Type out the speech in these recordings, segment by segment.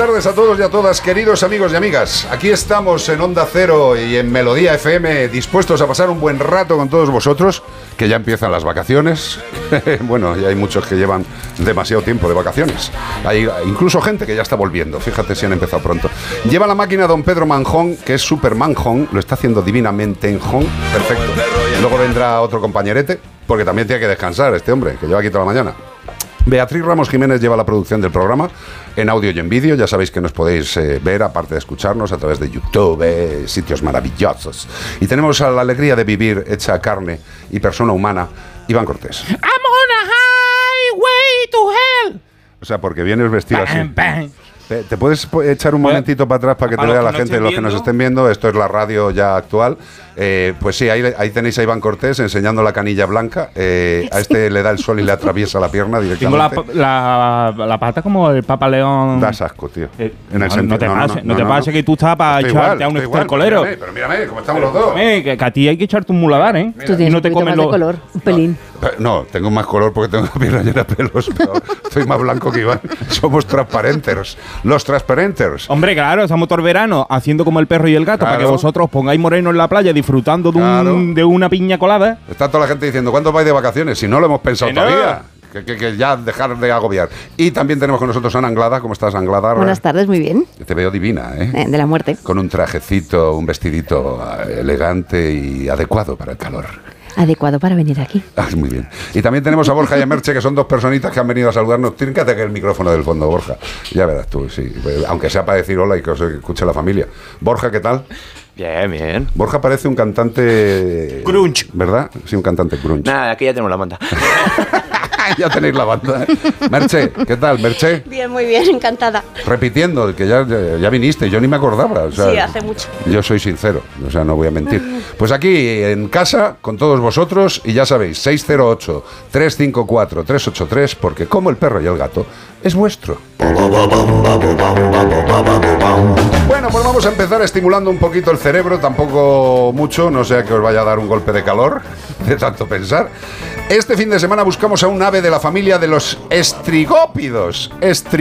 tardes a todos y a todas, queridos amigos y amigas. Aquí estamos en Onda Cero y en Melodía FM, dispuestos a pasar un buen rato con todos vosotros, que ya empiezan las vacaciones. Bueno, ya hay muchos que llevan demasiado tiempo de vacaciones. Hay incluso gente que ya está volviendo, fíjate si han empezado pronto. Lleva la máquina don Pedro Manjón, que es super Manjón, lo está haciendo divinamente en Jón, perfecto. Luego vendrá otro compañerete, porque también tiene que descansar este hombre, que lleva aquí toda la mañana. Beatriz Ramos Jiménez lleva la producción del programa en audio y en vídeo. Ya sabéis que nos podéis ver, aparte de escucharnos, a través de YouTube, sitios maravillosos. Y tenemos a la alegría de vivir hecha carne y persona humana, Iván Cortés. I'm on a highway to hell. O sea, porque vienes vestido así. Bang, bang. ¿Te puedes echar un momentito para atrás para que te vea la gente, los que nos estén viendo? Esto es la radio ya actual. Pues sí, ahí tenéis a Iván Cortés enseñando la canilla blanca. A este le da el sol y le atraviesa la pierna directamente. Tengo la pata como el Papa León. Das asco, tío. No te pases que tú estás para echarte a un estercolero. Pero mírame, como estamos los dos. Que a ti hay que echarte un muladar, ¿eh? Tú tienes un poquito más de color, un pelín. No, tengo más color porque tengo la pierna llena de pelos, pero estoy más blanco que Iván. Somos transparenters. Los transparenters. Hombre, claro, estamos todo el verano haciendo como el perro y el gato, para que vosotros pongáis moreno en la playa disfrutando de una piña colada. Está toda la gente diciendo, ¿cuándo vais de vacaciones? Si no lo hemos pensado todavía. Que ya dejar de agobiar. Y también tenemos con nosotros a Ana Anglada. ¿Cómo estás, Anglada? Buenas tardes, muy bien. Te veo divina, ¿eh? De la muerte. Con un trajecito, un vestidito elegante y adecuado para el calor. Adecuado para venir aquí. Muy bien. Y también tenemos a Borja y a Merche, que son dos personitas que han venido a saludarnos. Tienen que atacar el micrófono del fondo, Borja. Ya verás tú, sí. Aunque sea para decir hola y que os escuche la familia. Borja, ¿qué tal? Bien, bien. Borja parece un cantante... grunge. ¿Verdad? Sí, un cantante grunge. Nada, aquí ya tenemos la banda. Ya tenéis la banda. Merche, ¿qué tal, Merche? Bien, muy bien, encantada. Repitiendo, que ya viniste, yo ni me acordaba. O sea, sí, hace mucho. Yo soy sincero, o sea, no voy a mentir. Pues aquí, en casa, con todos vosotros, y ya sabéis, 608-354-383, porque como el perro y el gato, es vuestro. Bueno, pues vamos a empezar estimulando un poquito el cerebro, tampoco mucho, no sea que os vaya a dar un golpe de calor, de tanto pensar. Este fin de semana buscamos a un ave de la familia de los estrigópidos,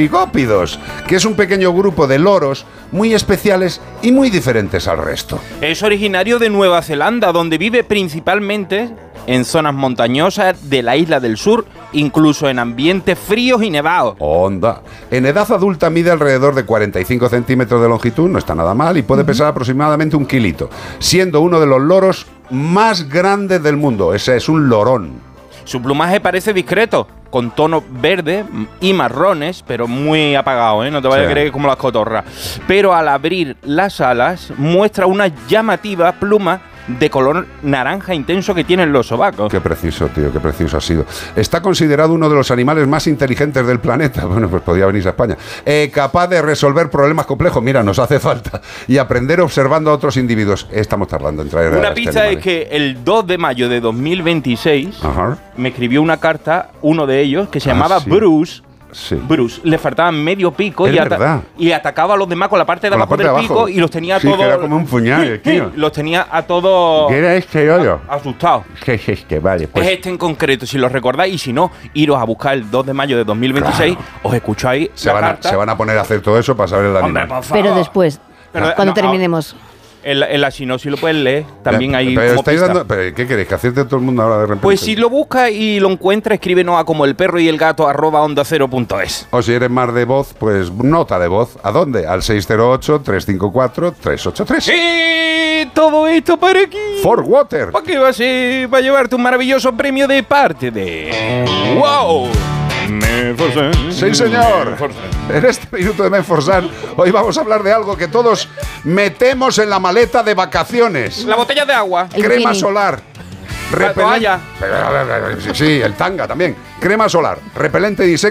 que es un pequeño grupo de loros muy especiales y muy diferentes al resto. Es originario de Nueva Zelanda, donde vive principalmente en zonas montañosas de la isla del sur, incluso en ambientes fríos y nevados. Onda. En edad adulta mide alrededor de 45 centímetros de longitud, no está nada mal, y puede pesar aproximadamente 1 kilito, siendo uno de los loros más grandes del mundo. Ese es un lorón. Su plumaje parece discreto, con tonos verdes y marrones, pero muy apagado, ¿eh? No te vayas a creer que es como las cotorras. Pero al abrir las alas, muestra una llamativa pluma de color naranja intenso que tienen los sobacos. Qué preciso, tío, qué preciso ha sido. Está considerado uno de los animales más inteligentes del planeta. Bueno, pues podía venirse a España. Capaz de resolver problemas complejos. Mira, nos hace falta. Y aprender observando a otros individuos. Estamos tardando en traer una pista es que el 2 de mayo de 2026 me escribió una carta, uno de ellos, que se llamaba Bruce. Sí. Bruce, le faltaba medio pico y atacaba a los demás con la parte de abajo del pico y los tenía a todos. Era como un puñal, tío. Los tenía a todos. ¿Qué era este hoyo? Asustados. ¿Qué es este? Vale, pues. Es este en concreto, si lo recordáis, y si no, iros a buscar el 2 de mayo de 2026, os escucháis. Se van a poner a hacer todo eso para saber el animal. Hombre, por favor. Pero después, cuando terminemos. En la sinopsis lo puedes leer, también hay pero como pista. ¿Pero qué queréis? ¿Que acierte todo el mundo ahora de repente? Pues si lo buscas y lo encuentras, escríbenos a como el perro y el gato @ondacero.es. O si eres más de voz, pues nota de voz. ¿A dónde? Al 608-354-383. ¡Sí! Todo esto para aquí. For Water. ¿Para qué va a ser? Va a llevarte un maravilloso premio de parte de... ¡Wow! Menforsan. Sí, señor. En este minuto de Menforsan, hoy vamos a hablar de algo que todos metemos en la maleta de vacaciones. La botella de agua. Crema solar. La toalla. Sí, el tanga también. Crema solar, repelente y